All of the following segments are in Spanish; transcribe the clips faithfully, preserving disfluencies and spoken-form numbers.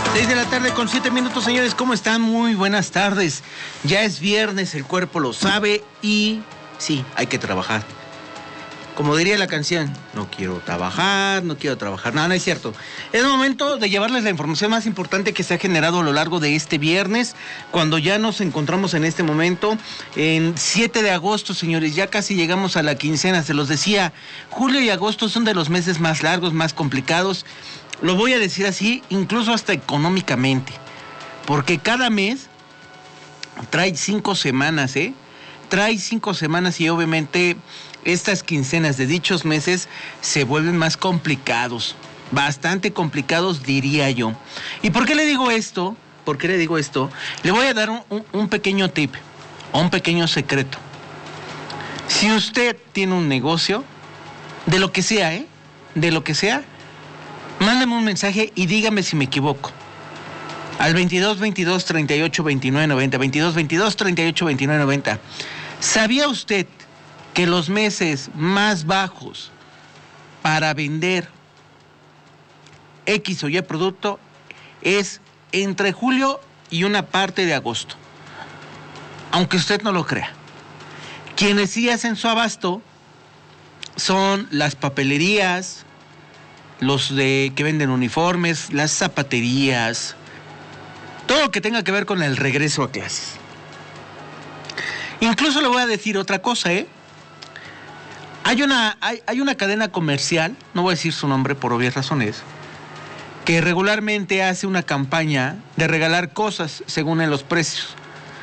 seis de la tarde con siete minutos, señores, ¿cómo están? Muy buenas tardes. Ya es viernes, el cuerpo lo sabe y sí, hay que trabajar. Como diría la canción, no quiero trabajar, no quiero trabajar. No, no es cierto. Es momento de llevarles la información más importante que se ha generado a lo largo de este viernes, cuando ya nos encontramos en este momento, en siete de agosto, señores. Ya casi llegamos a la quincena, se los decía. Julio y agosto son de los meses más largos, más complicados. Lo voy a decir así, incluso hasta económicamente. Porque cada mes trae cinco semanas, ¿eh? Trae cinco semanas y obviamente estas quincenas de dichos meses se vuelven más complicados, bastante complicados, diría yo. ¿Y por qué le digo esto? ¿Por qué le digo esto? Le voy a dar un, un, un pequeño tip, un pequeño secreto. Si usted tiene un negocio, de lo que sea, ¿eh? De lo que sea, mándame un mensaje y dígame si me equivoco. Al veintidós veintidós treinta y ocho veintinueve noventa, veintidós veintidós treinta y ocho veintinueve noventa. ¿Sabía usted que los meses más bajos para vender X o Y producto es entre julio y una parte de agosto? Aunque usted no lo crea. Quienes sí hacen su abasto son las papelerías, los de que venden uniformes, las zapaterías, todo lo que tenga que ver con el regreso a clases. Incluso le voy a decir otra cosa, ¿eh? Hay una, hay, hay una cadena comercial, no voy a decir su nombre por obvias razones, que regularmente hace una campaña de regalar cosas según en los precios.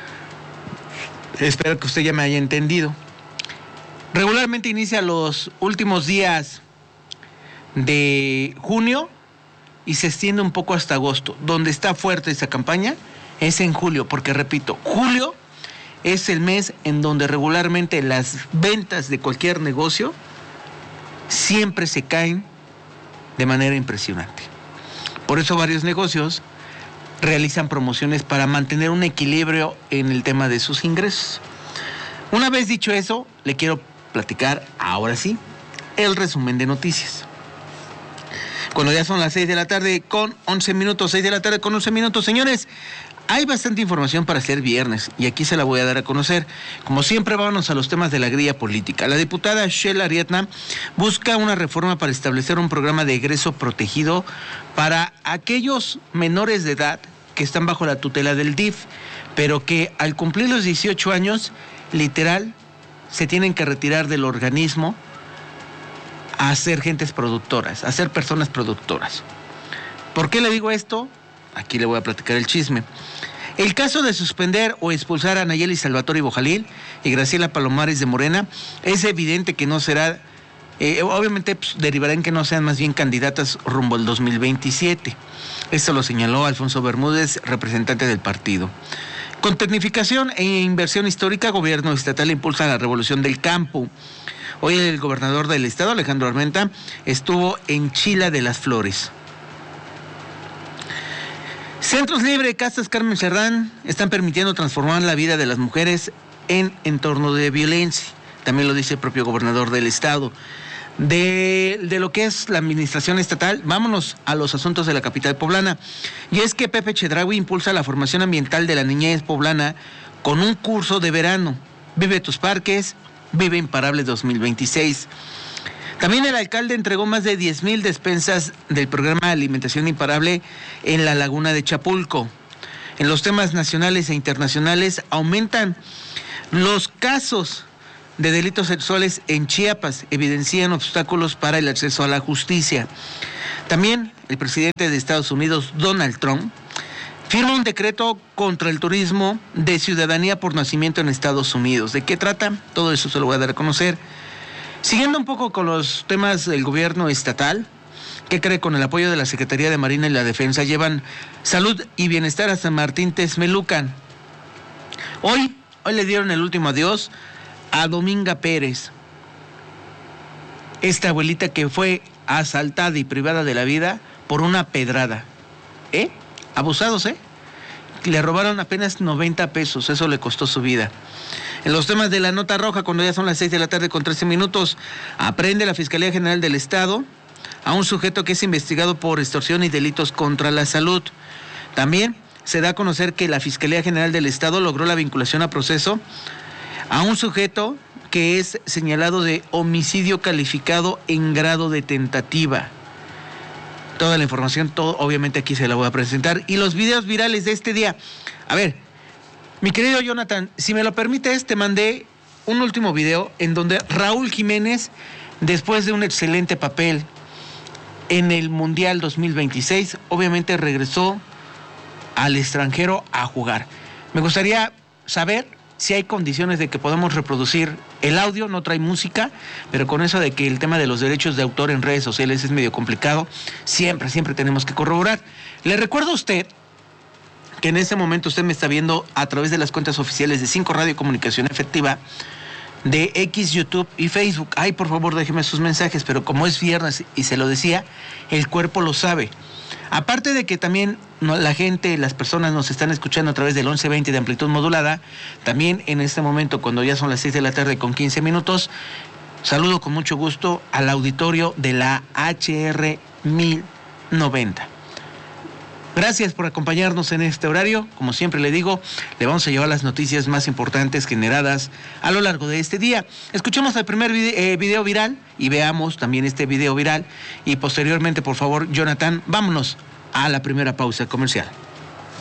Espero que usted ya me haya entendido. Regularmente inicia los últimos días de junio y se extiende un poco hasta agosto. Donde está fuerte esa campaña es en julio, porque repito, julio es el mes en donde regularmente las ventas de cualquier negocio siempre se caen de manera impresionante. Por eso varios negocios realizan promociones para mantener un equilibrio en el tema de sus ingresos. Una vez dicho eso, le quiero platicar ahora sí el resumen de noticias. Cuando ya son las seis de la tarde con once minutos, seis de la tarde con once minutos, señores, hay bastante información para ser viernes y aquí se la voy a dar a conocer. Como siempre, vámonos a los temas de la grilla política. La diputada Shela Ariadna busca una reforma para establecer un programa de egreso protegido para aquellos menores de edad que están bajo la tutela del D I F, pero que al cumplir los dieciocho años, literal, se tienen que retirar del organismo a ser gentes productoras, a ser personas productoras. ¿Por qué le digo esto? Aquí le voy a platicar el chisme. El caso de suspender o expulsar a Nayeli Salvatore Bojalil y Graciela Palomares de Morena es evidente que no será, eh, obviamente pues, derivará en que no sean más bien candidatas rumbo al dos mil veintisiete. Esto lo señaló Alfonso Bermúdez, representante del partido. Con tecnificación e inversión histórica, gobierno estatal impulsa la revolución del campo. Hoy el gobernador del estado, Alejandro Armenta, estuvo en Chila de las Flores. Centros Libre, Casas Carmen Cerdán están permitiendo transformar la vida de las mujeres en entorno de violencia. También lo dice el propio gobernador del estado. De, de lo que es la administración estatal, vámonos a los asuntos de la capital poblana. Y es que Pepe Chedraui impulsa la formación ambiental de la niñez poblana con un curso de verano. Vive tus parques, Vive Imparable dos mil veintiséis. También el alcalde entregó más de diez mil despensas del programa Alimentación Imparable en la laguna de Chapulco. En los temas nacionales e internacionales aumentan los casos de delitos sexuales en Chiapas, evidencian obstáculos para el acceso a la justicia. También el presidente de Estados Unidos, Donald Trump, firma un decreto contra el turismo de ciudadanía por nacimiento en Estados Unidos. ¿De qué trata? Todo eso se lo voy a dar a conocer. Siguiendo un poco con los temas del gobierno estatal, ¿qué cree? Con el apoyo de la Secretaría de Marina y la Defensa, llevan salud y bienestar a San Martín Texmelucan. Hoy, hoy le dieron el último adiós a Dominga Pérez, esta abuelita que fue asaltada y privada de la vida por una pedrada. ¿Eh? Abusados, ¿eh? Le robaron apenas noventa pesos, eso le costó su vida. En los temas de la nota roja, cuando ya son las seis de la tarde con trece minutos, aprende la Fiscalía General del Estado a un sujeto que es investigado por extorsión y delitos contra la salud. También se da a conocer que la Fiscalía General del Estado logró la vinculación a proceso a un sujeto que es señalado de homicidio calificado en grado de tentativa. Toda la información, todo, obviamente aquí se la voy a presentar. Y los videos virales de este día. A ver, mi querido Jonathan, si me lo permites, te mandé un último video en donde Raúl Jiménez, después de un excelente papel en el Mundial dos mil veintiséis, obviamente regresó al extranjero a jugar. Me gustaría saber si hay condiciones de que podamos reproducir el audio. No trae música, pero con eso de que el tema de los derechos de autor en redes sociales es medio complicado, siempre, siempre tenemos que corroborar. Le recuerdo a usted que en este momento usted me está viendo a través de las cuentas oficiales de cinco Radio Comunicación Efectiva, de X, YouTube y Facebook. Ay, por favor, déjeme sus mensajes, pero como es viernes y se lo decía, el cuerpo lo sabe. Aparte de que también la gente, las personas nos están escuchando a través del once veinte de amplitud modulada, también en este momento, cuando ya son las seis de la tarde con quince minutos, saludo con mucho gusto al auditorio de la H R mil noventa. Gracias por acompañarnos en este horario. Como siempre le digo, le vamos a llevar las noticias más importantes generadas a lo largo de este día. Escuchemos el primer video, eh, video viral y veamos también este video viral. Y posteriormente, por favor, Jonathan, vámonos a la primera pausa comercial.